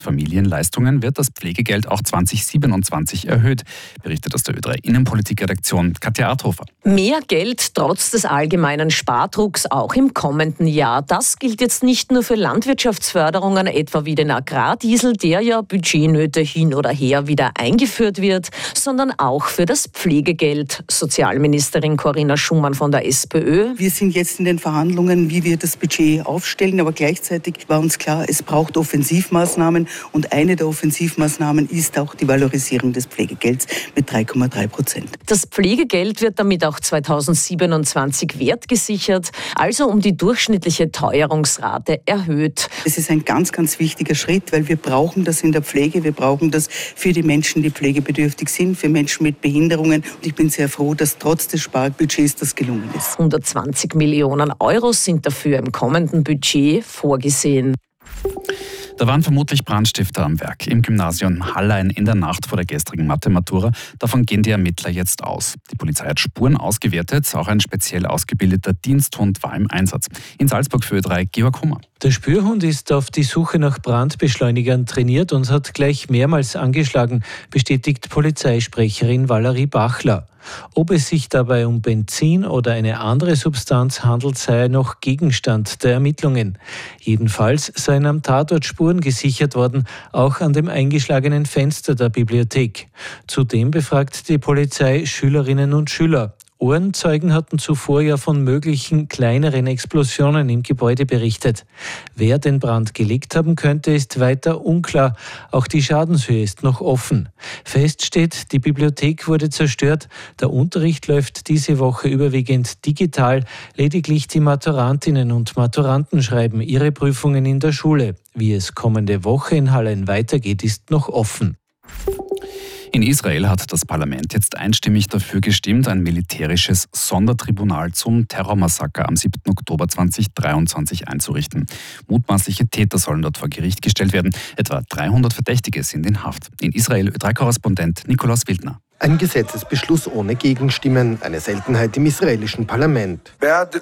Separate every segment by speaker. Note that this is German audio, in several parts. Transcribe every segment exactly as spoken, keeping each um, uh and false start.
Speaker 1: Familienleistungen wird das Pflegegeld auch zwanzig siebenundzwanzig erhöht, berichtet aus der Ö drei Innenpolitik-Redaktion Katja Arthofer.
Speaker 2: Mehr Geld trotz des allgemeinen Spardrucks auch im kommenden Jahr. Das gilt jetzt nicht nur für Landwirtschaftsförderungen, etwa wie den Agrardiesel, der ja Budgetnöte hin oder her wieder eingeführt wird, sondern auch für das Pflegegeld. Sozialministerin Corinna Schumann von der SPÖ.
Speaker 3: Wir sind jetzt in den Verhandlungen, wie wir das Budget aufstellen, aber gleichzeitig war uns klar, es braucht Offensivmaßnahmen. Und eine der Offensivmaßnahmen ist auch die Valorisierung des Pflegegelds mit drei Komma drei Prozent.
Speaker 2: Das Pflegegeld wird damit auch zweitausendsiebenundzwanzig wertgesichert, also um die durchschnittliche Teuerungsrate erhöht.
Speaker 3: Es ist ein ganz, ganz wichtiger Schritt, weil wir brauchen das in der Pflege. Wir brauchen das für die Menschen, die pflegebedürftig sind, für Menschen mit Behinderungen. Und ich bin sehr froh, dass trotz des Sparbudgets das gelungen ist.
Speaker 2: hundertzwanzig Millionen Euro sind dafür im kommenden Budget vorgesehen.
Speaker 1: Da waren vermutlich Brandstifter am Werk im Gymnasium Hallein in der Nacht vor der gestrigen Mathe-Matura. Davon gehen die Ermittler jetzt aus. Die Polizei hat Spuren ausgewertet. Auch ein speziell ausgebildeter Diensthund war im Einsatz. In Salzburg für Ö drei Georg Hummer.
Speaker 4: Der Spürhund ist auf die Suche nach Brandbeschleunigern trainiert und hat gleich mehrmals angeschlagen, bestätigt Polizeisprecherin Valerie Bachler. Ob es sich dabei um Benzin oder eine andere Substanz handelt, sei noch Gegenstand der Ermittlungen. Jedenfalls seien am Tatort Spuren gesichert worden, auch an dem eingeschlagenen Fenster der Bibliothek. Zudem befragt die Polizei Schülerinnen und Schüler. Ohrenzeugen hatten zuvor ja von möglichen kleineren Explosionen im Gebäude berichtet. Wer den Brand gelegt haben könnte, ist weiter unklar. Auch die Schadenshöhe ist noch offen. Fest steht, die Bibliothek wurde zerstört. Der Unterricht läuft diese Woche überwiegend digital. Lediglich die Maturantinnen und Maturanten schreiben ihre Prüfungen in der Schule. Wie es kommende Woche in Hallein weitergeht, ist noch offen.
Speaker 1: In Israel hat das Parlament jetzt einstimmig dafür gestimmt, ein militärisches Sondertribunal zum Terrormassaker am siebten Oktober zweitausenddreiundzwanzig einzurichten. Mutmaßliche Täter sollen dort vor Gericht gestellt werden. Etwa dreihundert Verdächtige sind in Haft. In Israel Ö drei Korrespondent Nikolaus Wildner.
Speaker 5: Ein Gesetzesbeschluss ohne Gegenstimmen, eine Seltenheit im israelischen Parlament.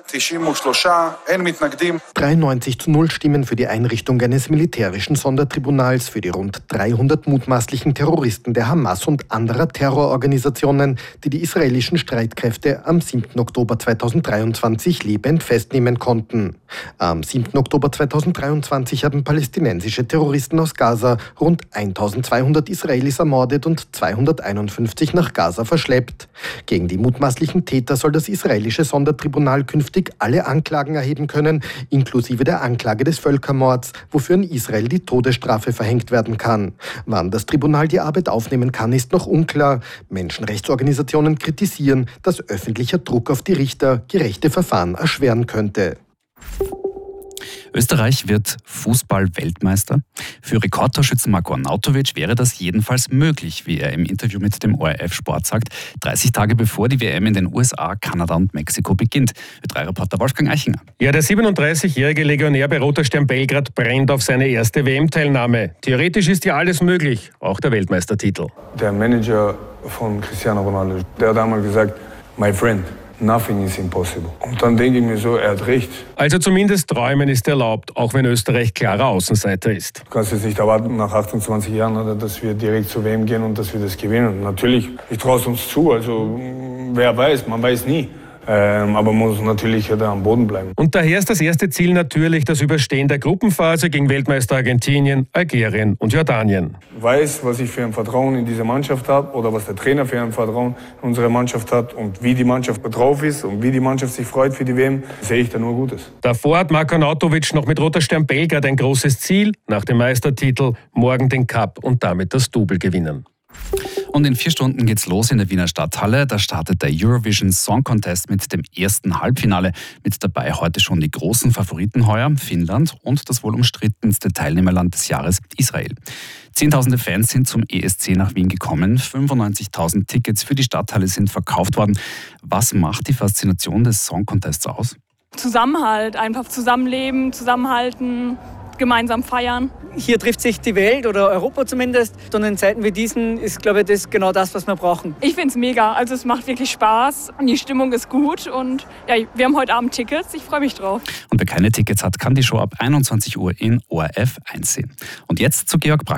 Speaker 5: dreiundneunzig zu null Stimmen für die Einrichtung eines militärischen Sondertribunals für die rund dreihundert mutmaßlichen Terroristen der Hamas und anderer Terrororganisationen, die die israelischen Streitkräfte am siebten Oktober zweitausenddreiundzwanzig lebend festnehmen konnten. Am siebten Oktober zweitausenddreiundzwanzig haben palästinensische Terroristen aus Gaza rund eintausendzweihundert Israelis ermordet und zweihunderteinundfünfzig nach Gaza verschleppt. Gegen die mutmaßlichen Täter soll das israelische Sondertribunal künftig alle Anklagen erheben können, inklusive der Anklage des Völkermords, wofür in Israel die Todesstrafe verhängt werden kann. Wann das Tribunal die Arbeit aufnehmen kann, ist noch unklar. Menschenrechtsorganisationen kritisieren, dass öffentlicher Druck auf die Richter gerechte Verfahren erschweren könnte.
Speaker 1: Österreich wird Fußball-Weltmeister. Für Rekordtorschützen Marko Arnautovic wäre das jedenfalls möglich, wie er im Interview mit dem O R F Sport sagt, dreißig Tage bevor die W M in den U S A, Kanada und Mexiko beginnt. Ö drei Reporter Wolfgang Eichinger.
Speaker 6: Ja, der siebenunddreißigjährige Legionär bei Roter Stern Belgrad brennt auf seine erste W M-Teilnahme. Theoretisch ist ja alles möglich, auch der Weltmeistertitel.
Speaker 7: Der Manager von Cristiano Ronaldo, der hat einmal gesagt, my friend, nothing is impossible. Und dann denke ich mir so, er hat recht.
Speaker 6: Also zumindest träumen ist erlaubt, auch wenn Österreich klarer Außenseiter ist.
Speaker 7: Du kannst jetzt nicht erwarten, nach achtundzwanzig Jahren, oder, dass wir direkt zur W M gehen und dass wir das gewinnen. Natürlich, ich traue es uns zu, also wer weiß, man weiß nie. Ähm, aber man muss natürlich da am Boden bleiben.
Speaker 6: Und daher ist das erste Ziel natürlich das Überstehen der Gruppenphase gegen Weltmeister Argentinien, Algerien und Jordanien.
Speaker 7: Ich weiß, was ich für ein Vertrauen in diese Mannschaft habe oder was der Trainer für ein Vertrauen in unsere Mannschaft hat und wie die Mannschaft drauf ist und wie die Mannschaft sich freut für die W M, sehe ich da nur Gutes.
Speaker 6: Davor hat Marko Arnautovic noch mit Roter Stern Belgrad ein großes Ziel, nach dem Meistertitel morgen den Cup und damit das Double gewinnen.
Speaker 1: Und in vier Stunden geht's los in der Wiener Stadthalle. Da startet der Eurovision Song Contest mit dem ersten Halbfinale. Mit dabei heute schon die großen Favoriten heuer, Finnland und das wohl umstrittenste Teilnehmerland des Jahres, Israel. Zehntausende Fans sind zum E S C nach Wien gekommen. fünfundneunzigtausend Tickets für die Stadthalle sind verkauft worden. Was macht die Faszination des Song Contests aus?
Speaker 8: Zusammenhalt, einfach zusammenleben, zusammenhalten. gemeinsam feiern.
Speaker 9: Hier trifft sich die Welt oder Europa zumindest. Und in Zeiten wie diesen ist, glaube ich, das genau das, was wir brauchen.
Speaker 8: Ich finde es mega. Also es macht wirklich Spaß. Die Stimmung ist gut. Und ja, wir haben heute Abend Tickets. Ich freue mich drauf.
Speaker 1: Und wer keine Tickets hat, kann die Show ab einundzwanzig Uhr in O R F eins sehen. Und jetzt zu Georg Brack.